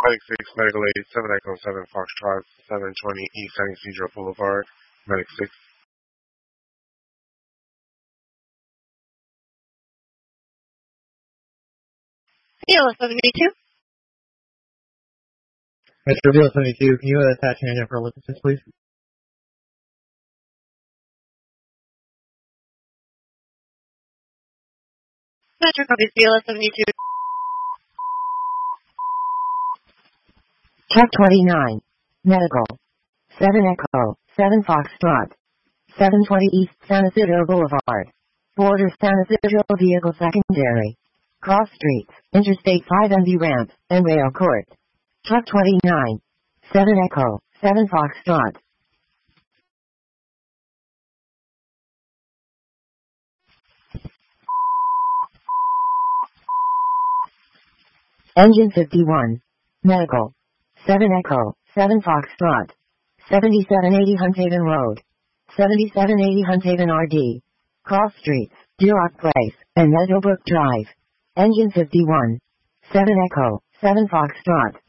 Medic 6, Medical Aid, 7 Echo 7 Foxtrot, 720 East San Isidro Boulevard, Medic 6. Viola 72. Metro Viola 72, can you attach an engine for assistance, please? Metro copies Viola 72. Truck 29. Medical. 7 Echo, 7 Foxtrot. 720 East San Isidro Boulevard. Border San Isidro Vehicle Secondary. Cross Streets, Interstate 5 MV Ramp, and Rail Court. Truck 29. 7 Echo, 7 Foxtrot. Engine 51. Medical. 7 Echo, 7 Foxtrot. 7780 Hunthaven Road. 7780 Hunthaven RD. Cross Streets, Duroc Place, and Meadowbrook Drive. Engine 51. 7 Echo, 7 Foxtrot.